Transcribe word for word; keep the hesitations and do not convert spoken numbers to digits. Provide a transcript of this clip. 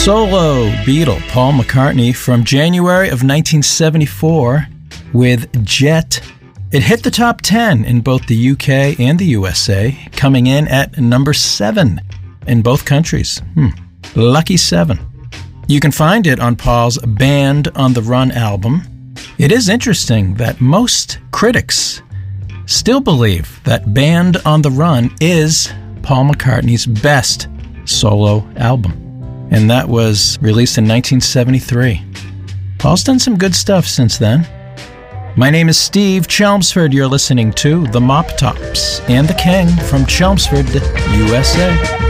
Solo Beatle Paul McCartney from January of nineteen seventy-four with Jet. It hit the top ten in both the U K and the U S A, coming in at number seven in both countries. Hmm. Lucky seven. You can find it on Paul's Band on the Run album. It is interesting that most critics still believe that Band on the Run is Paul McCartney's best solo album. And that was released in nineteen seventy-three. Paul's done some good stuff since then. My name is Steve Chelmsford. You're listening to The Mop Tops and the King from Chelmsford, U S A.